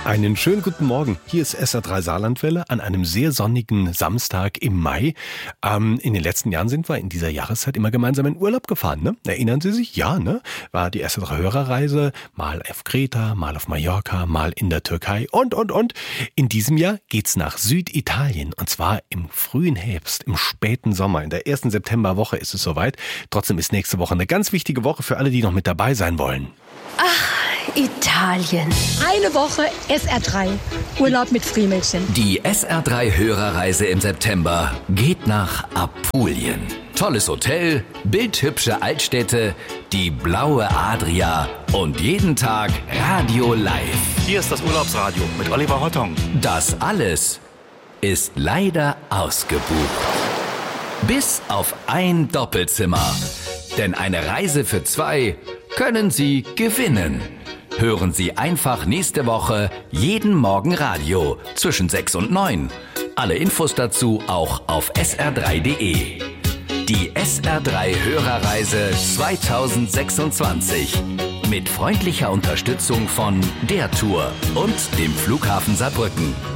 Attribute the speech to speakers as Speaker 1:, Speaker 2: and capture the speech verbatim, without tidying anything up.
Speaker 1: Einen schönen guten Morgen. Hier ist S R drei Saarlandwelle an einem sehr sonnigen Samstag im Mai. Ähm, in den letzten Jahren sind wir in dieser Jahreszeit immer gemeinsam in Urlaub gefahren, ne? Erinnern Sie sich? Ja, ne? War die S R drei Hörerreise, mal auf Kreta, mal auf Mallorca, mal in der Türkei und, und, und. In diesem Jahr geht's nach Süditalien und zwar im frühen Herbst, im späten Sommer. In der ersten Septemberwoche ist es soweit. Trotzdem ist nächste Woche eine ganz wichtige Woche für alle, die noch mit dabei sein wollen.
Speaker 2: Ach, Italien.
Speaker 3: Eine Woche S R drei. Urlaub mit Friemelchen.
Speaker 4: Die S R drei Hörerreise im September geht nach Apulien. Tolles Hotel, bildhübsche Altstädte, die blaue Adria und jeden Tag Radio live.
Speaker 5: Hier ist das Urlaubsradio mit Oliver Hottong.
Speaker 4: Das alles ist leider ausgebucht. Bis auf ein Doppelzimmer. Denn eine Reise für zwei können Sie gewinnen. Hören Sie einfach nächste Woche jeden Morgen Radio zwischen sechs und neun. Alle Infos dazu auch auf S R drei punkt de. Die S R drei Hörerreise zwanzig sechsundzwanzig. Mit freundlicher Unterstützung von der Tour und dem Flughafen Saarbrücken.